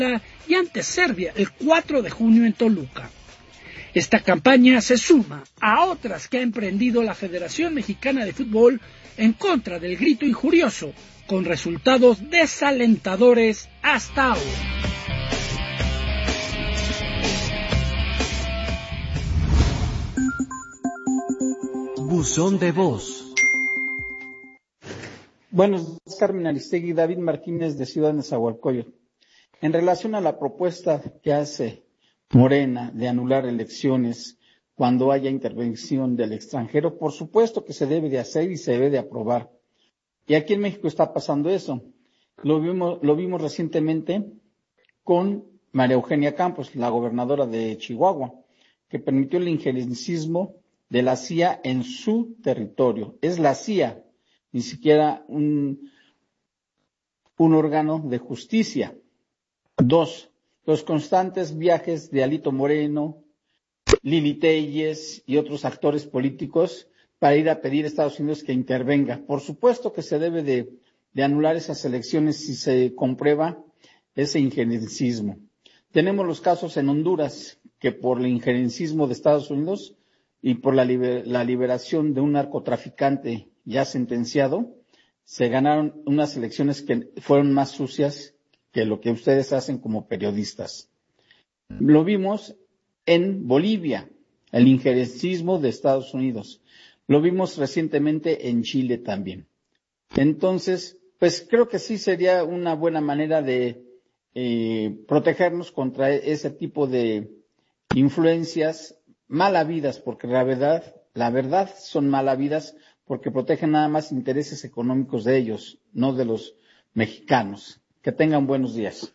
y ante Serbia el 4 de junio en Toluca. Esta campaña se suma a otras que ha emprendido la Federación Mexicana de Fútbol en contra del grito injurioso, con resultados desalentadores hasta ahora. Buzón de voz. Buenos días, Carmen Aristegui, David Martínez de Ciudad Nezahualcóyotl. En relación a la propuesta que hace Morena de anular elecciones cuando haya intervención del extranjero, por supuesto que se debe de hacer y se debe de aprobar. Y aquí en México está pasando eso. Lo vimos recientemente con María Eugenia Campos, la gobernadora de Chihuahua, que permitió el injerencismo de la CIA en su territorio. Es la CIA, ni siquiera un órgano de justicia. 2. Los constantes viajes de Alito Moreno, Lili Téllez y otros actores políticos para ir a pedir a Estados Unidos que intervenga. Por supuesto que se debe de anular esas elecciones si se comprueba ese injerencismo. Tenemos los casos en Honduras, que por el injerencismo de Estados Unidos y por la liberación de un narcotraficante ya sentenciado, se ganaron unas elecciones que fueron más sucias que lo que ustedes hacen como periodistas. Lo vimos en Bolivia, el injerencismo de Estados Unidos. Lo vimos recientemente en Chile también. Entonces, pues creo que sí sería una buena manera de protegernos contra ese tipo de influencias malavidas, porque la verdad son malavidas porque protegen nada más intereses económicos de ellos, no de los mexicanos. Que tengan buenos días.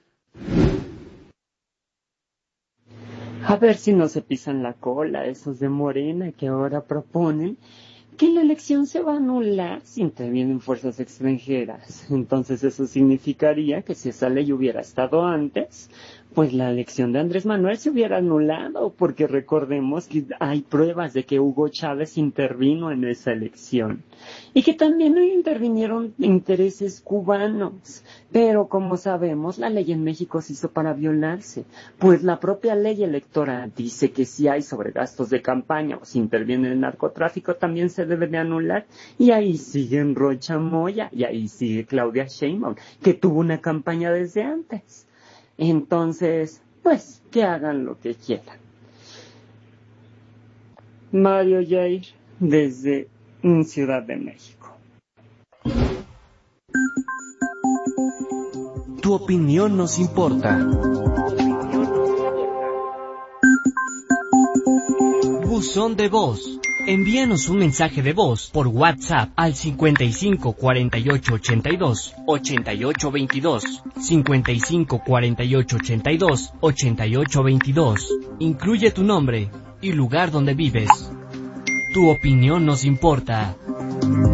A ver si no se pisan la cola esos de Morena que ahora proponen que la elección se va a anular si intervienen fuerzas extranjeras. Entonces eso significaría que si esa ley hubiera estado antes, pues la elección de Andrés Manuel se hubiera anulado, porque recordemos que hay pruebas de que Hugo Chávez intervino en esa elección y que también intervinieron intereses cubanos. Pero como sabemos, la ley en México se hizo para violarse, pues la propia ley electoral dice que si hay sobregastos de campaña o si interviene el narcotráfico también se debe de anular, y ahí sigue Rocha Moya y ahí sigue Claudia Sheinbaum, que tuvo una campaña desde antes. Entonces, pues, que hagan lo que quieran. Mario Yair, desde Ciudad de México. Tu opinión nos importa. Buzón de voz. Envíanos un mensaje de voz por WhatsApp al 55 48 82 88 22, 55 48 82 88 22. Incluye tu nombre y lugar donde vives. Tu opinión nos importa.